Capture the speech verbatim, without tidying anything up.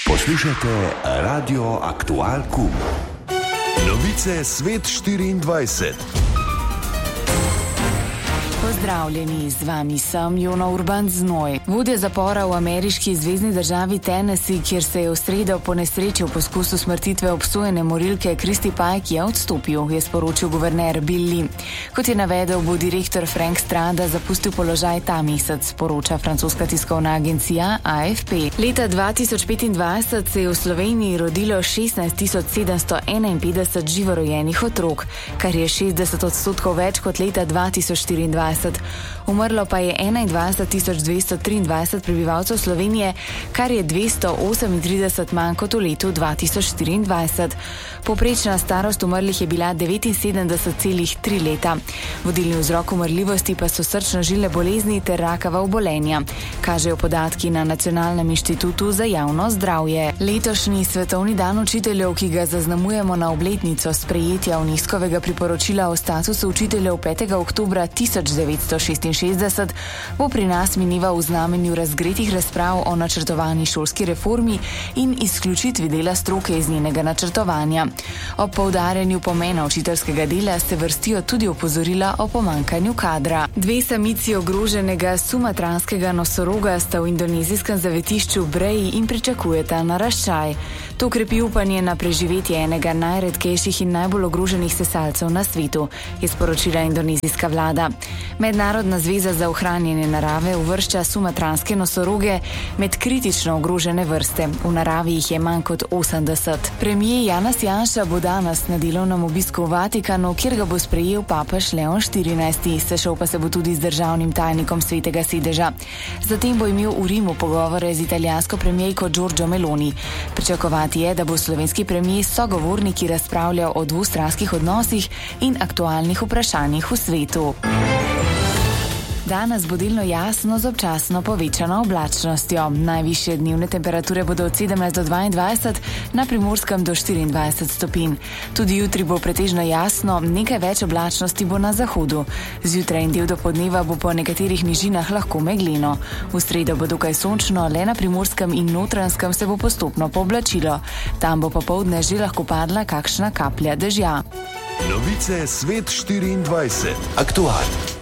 Poslušajte Radio Aktual Kum. Novice Svet štiriindvajset. Pozdravljeni, z vami sem Jona Urban Znoj. Vodja zapora v ameriški zvezni državi Tennessee, kjer se je v sredo po nesreči v poskusu smrtitve obsojene morilke Christy Pike, je odstopil, je sporočil guverner Bill Lee. Kot je navedel, bo direktor Frank Strada zapustil položaj ta mesec, poroča francoska tiskovna agencija A F P. Leta dva tisoč petindvajset se je v Sloveniji rodilo šestnajst tisoč sedemsto enainpetdeset živorojenih otrok, kar je šestdeset odstotkov več kot leta dva tisoč štiriindvajset. Umrlo pa je enaindvajset tisoč dvesto triindvajset prebivalcev Slovenije, kar je dvesto osemintrideset manj kot v letu dva tisoč štiriindvajset. Povprečna starost umrlih je bila devetinsedemdeset celih tri leta. Vodilni vzrok umrljivosti pa so srčno-žilne bolezni ter rakava obolenja, kažejo podatki na Nacionalnem inštitutu za javno zdravje. Letošnji svetovni dan učiteljev, ki ga zaznamujemo na obletnico sprejetja UNESCO-vega priporočila o statusu učiteljev petega oktobra tisoč devetsto šestinšestdeset, bo pri nas mineval v znamenju razgretih razprav o načrtovani šolski reformi in izključitvi dela stroke iz njenega načrtovanja. Ob poudarjanju pomena učiteljskega dela se vrstijo tudi opozorila o pomanjkanju kadra. Dve samici ogroženega sumatranskega nosoroga sta v indonezijskem zavetišču Breji in pričakujeta naraščaj. To krepi upanje na preživetje enega najredkejših in najbolj ogroženih sesalcev na svetu, je sporočila indonezijska vlada. Mednarodna zveza za ohranjanje narave uvršča sumatranske nosoroge med kritično ogrožene vrste. V naravi jih je manj kot osemdeset. Premier Janez Janša bo danes na delovnem obisku v Vatikanu, kjer ga bo sprejel papež Leon štirinajsti. Sešel pa se bo tudi z državnim tajnikom Svetega sedeža. Zatem bo imel v Rimu pogovore z italijansko premierko Giorgio Meloni. Pričakovati je, da bo slovenski premier s sogovorniki razpravljal o dvostranskih odnosih in aktualnih vprašanjih v svetu. Danes bo delno jasno z občasno povečano oblačnostjo. Najvišje dnevne temperature bodo od sedemnajst do dvaindvajset, na Primorskem do štiriindvajset stopinj. Tudi jutri bo pretežno jasno, nekaj več oblačnosti bo na zahodu. Zjutraj in del dopoldneva bo po nekaterih nižinah lahko megleno. V sredo bo dokaj sončno, le na Primorskem in Notranjskem se bo postopno pooblačilo. Tam bo popoldne že lahko padla kakšna kaplja dežja. Novice Svet štiriindvajset. Aktual.